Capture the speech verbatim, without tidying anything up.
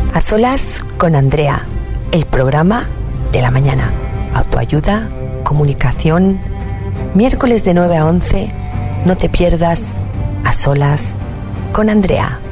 A solas con Andrea, el programa de la mañana. Autoayuda, comunicación. Miércoles de nueve a once. No te pierdas A solas con Andrea.